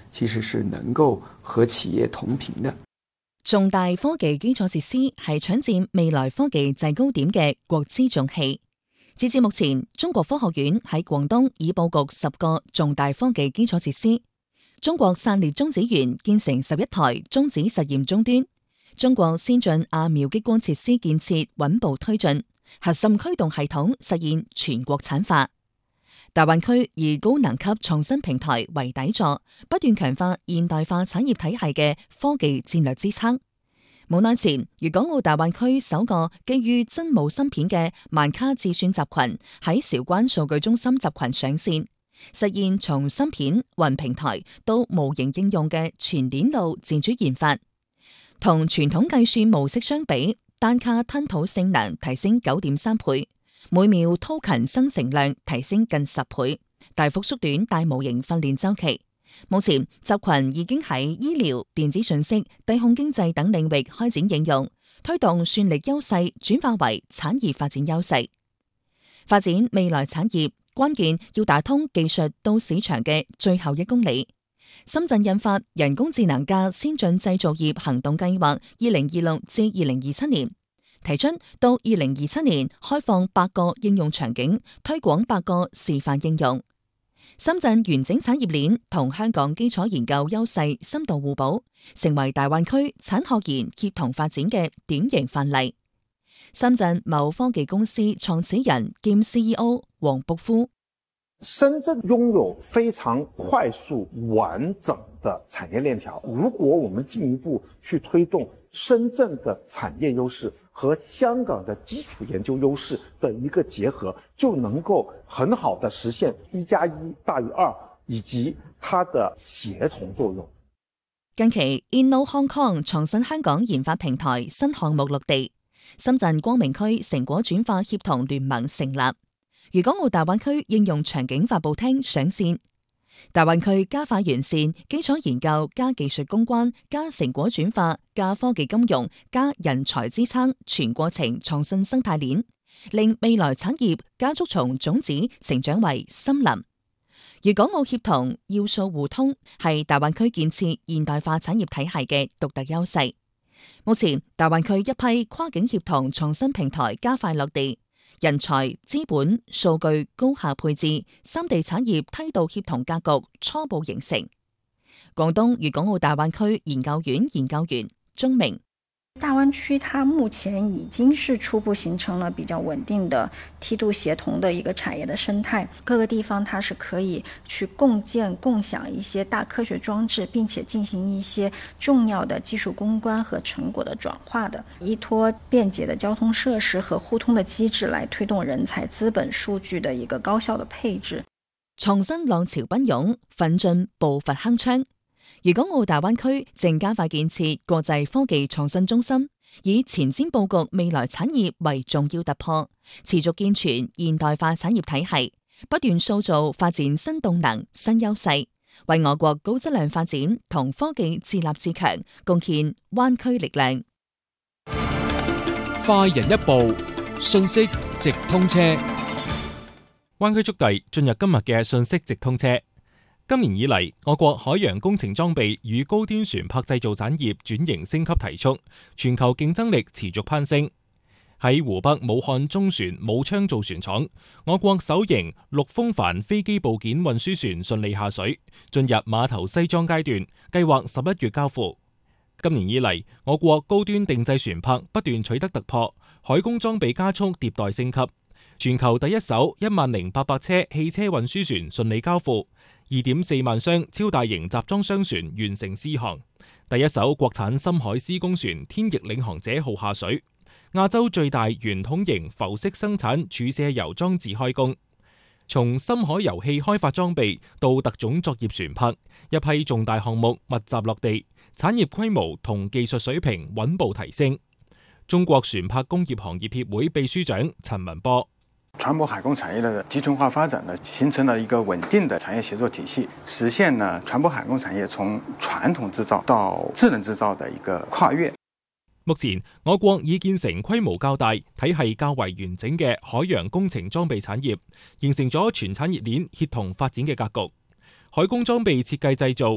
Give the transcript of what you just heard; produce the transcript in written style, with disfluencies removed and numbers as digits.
其實是能夠和企業同頻的。 重大科技基礎設施係搶佔未來科技制高點嘅國之重器。截至目前，中國科學院喺廣東已佈局10個重大科技基礎設施。中國散裂中子源建成11台中子實驗終端。中國先進亞秒激光設施建設穩步推進，核心驅動系統實現全國產化。大灣區以高能級創新平台為底座，不斷強化現代化產業體系嘅科技戰略支撐。冇耐前，粵港澳大灣區首個基於真無芯片嘅萬卡智算集群喺韶關數據中心集群上線，實現從芯片、雲平台到模型應用嘅全鏈路自主研發。同傳統計算模式相比，單卡吞吐性能提升9.3倍，每秒 token 生成量提升近10倍，大幅縮短大模型訓練週期。目前集群已經喺醫療、電子信息、低控經濟等領域開展應用，推動算力優勢轉化為產業發展優勢。發展未來產業，關鍵要打通技術到市場嘅最後1公里。深圳印發人工智能嘅先進製造業行動計劃2026至2027年，提出到2027年開放8個應用場景，推廣8個示範應用。深圳完整產業鏈同香港基礎研究優勢深度互補，成為大灣區產學研協同發展嘅典型範例。深圳某科技公司創始人兼 CEO 黃卜夫。 深圳擁有非常快速完整的產業鏈條，如果我們進一步去推動深圳的產業優勢和香港的基礎研究優勢的一個結合，就能夠很好的實現1+1大於2，以及它的協同作用。 近期 Inno Hong Kong 創新香港研發平台新項目落地，深圳光明區成果轉化協同聯盟成立。粵港澳大灣區應用場景發佈廳上線，大灣區加快完善基礎研究加技術攻關加成果轉化加科技金融加人才支撐全過程創新生態鏈，令未來產業加速從種子成長為森林。粵港澳協同要素互通係大灣區建設現代化產業體系嘅獨特優勢。目前大灣區一批跨境協同創新平台加快落地。人才、資本、數據高效配置，三地產業梯度協同格局初步形成。廣東粵港澳大灣區研究院研究員鍾明。 大灣區它目前已經是初步形成了比較穩定的梯度協同的一個產業的生態，各個地方它是可以去共建共享一些大科學裝置，並且進行一些重要的技術攻關和成果的轉化的，依託便捷的交通設施和互通的機制來推動人才、資本、數據的一個高效的配置。 創新浪潮奔湧，奮進步伐鏗鏘。粵港澳大灣區正加快建設國際科技創新中心，以前瞻佈局未來產業為重要突破，持續健全現代化產業體系，不斷塑造發展新動能、新優勢，為我國高質量發展同科技自立自強貢獻灣區力量。 快人一步，信息直通車。灣區速遞進入今日嘅信息直通車。今年以嚟，我國海洋工程裝備與高端船舶製造產業轉型升級提速，全球競爭力持續攀升。喺湖北武漢中船武昌造船廠，我國首型陸風帆飛機部件運輸船順利下水，進入碼頭西裝階段，計劃11月交付。今年以嚟，我國高端定製船舶不斷取得突破，海工裝備加速迭代升級。全球第一艘10800車汽車運輸船順利交付。2.4萬箱超大型集裝箱船完成試航，第一艘國產深海施工船天翼領航者號下水，亞洲最大圓筒型浮式生產儲卸油裝置開工。從深海油氣開發裝備到特種作業船舶，一批重大項目密集落地，產業規模同技術水平穩步提升。中國船舶工業行業協會秘書長陳文波。 船舶海工產業的集群化發展呢，形成了一個穩定的產業協作體系，實現呢船舶海工產業從傳統製造到智能製造的一個跨越。 目前，我國已建成規模較大、體系較為完整嘅海洋工程裝備產業，形成咗全產業鏈協同發展嘅格局。海工裝備設計製造